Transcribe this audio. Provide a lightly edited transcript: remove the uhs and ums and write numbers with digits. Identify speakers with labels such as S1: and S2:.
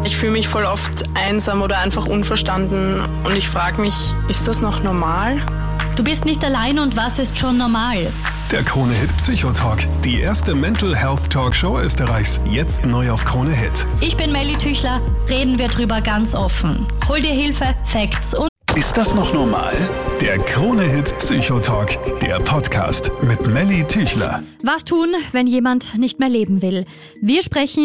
S1: Ich fühle mich voll oft einsam oder einfach unverstanden und ich frage mich, ist das noch normal?
S2: Du bist nicht allein und was ist schon normal?
S3: Der Krone-Hit Psychotalk, die erste Mental Health Talkshow Österreichs, jetzt neu auf Krone-Hit.
S2: Ich bin Melly Tüchler, reden wir drüber ganz offen. Hol dir Hilfe, Facts und...
S3: Ist das noch normal? Der Krone-Hit Psychotalk, der Podcast mit Melly Tüchler.
S2: Was tun, wenn jemand nicht mehr leben will? Wir sprechen